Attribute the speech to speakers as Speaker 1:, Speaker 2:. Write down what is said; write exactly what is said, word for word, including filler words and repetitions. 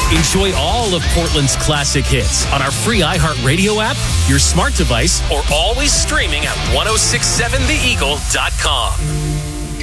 Speaker 1: Enjoy all of Portland's classic hits on our free iHeartRadio app, your smart device, or always streaming at ten sixty-seven the eagle dot com.